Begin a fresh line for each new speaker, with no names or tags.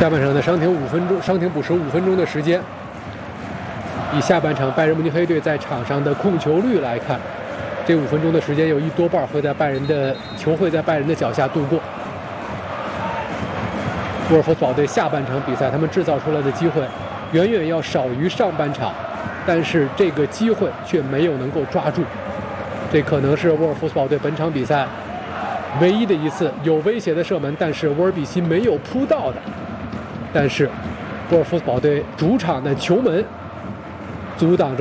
下半场的伤停补时5分钟的时间。以下半场拜仁慕尼黑队在场上的控球率来看，这5分钟的时间有一多半会在拜仁的脚下度过。沃尔夫斯堡队下半场比赛他们制造出来的机会远远要少于上半场，但是这个机会却没有能够抓住。这可能是沃尔夫斯堡队本场比赛唯一的一次有威胁的射门，但是沃尔比希没有扑到的。但是沃尔夫斯堡队主场的球门阻挡住